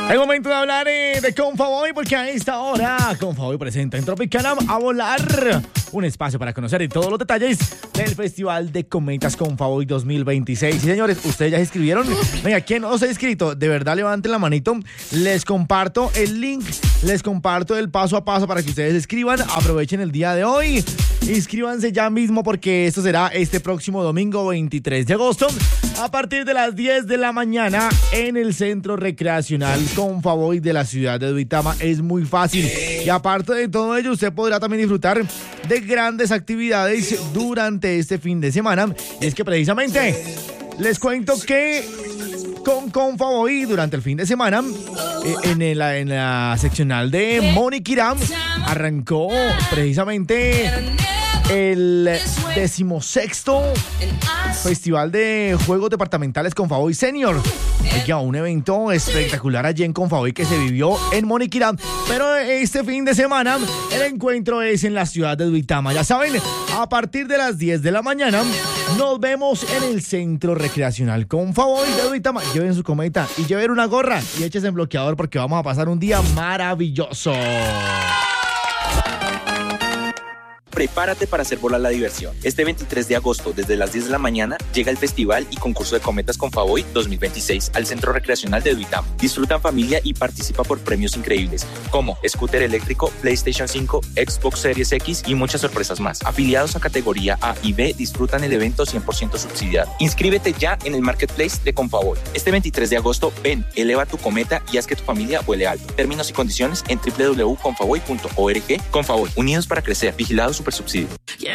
Es momento de hablar de Confavoy, porque a esta hora Confavoy presenta en Tropicana a volar, un espacio para conocer todos los detalles del Festival de Cometas Confavoy 2026. Y señores, ¿ustedes ya se inscribieron? Venga, ¿quién no se ha inscrito? De verdad, levanten la manito. Les comparto el link, les comparto el paso a paso para que ustedes se inscriban. Aprovechen el día de hoy. Inscríbanse ya mismo, porque esto será este próximo domingo 23 de agosto a partir de las 10 de la mañana en el Centro Recreacional Confavoy de la ciudad de Duitama. Es muy fácil, y aparte de todo ello, usted podrá también disfrutar de grandes actividades durante este fin de semana. Y es que precisamente les cuento que con Confavoy durante el fin de semana en la seccional de Moniquirá arrancó precisamente el 16º Festival de Juegos Departamentales Confavoy Senior. Un evento espectacular allí en Confavoy que se vivió en Moniquirá. Pero este fin de semana el encuentro es en la ciudad de Duitama. Ya saben, a partir de las 10 de la mañana nos vemos en el Centro Recreacional Confavoy de Duitama. Lleven su cometa y lleven una gorra y échese en bloqueador, porque vamos a pasar un día maravilloso. Prepárate para hacer volar la diversión. Este 23 de agosto, desde las 10 de la mañana, llega el Festival y Concurso de Cometas Confavoy 2026 al Centro Recreacional de Duitama. Disfruta en familia y participa por premios increíbles, como scooter eléctrico, PlayStation 5, Xbox Series X y muchas sorpresas más. Afiliados a categoría A y B disfrutan el evento 100% subsidiado. Inscríbete ya en el Marketplace de Confavoy. Este 23 de agosto, ven, eleva tu cometa y haz que tu familia vuele alto. Términos y condiciones en www.confavoy.org. Confavoy, unidos para crecer. Vigilado Supersubsidio.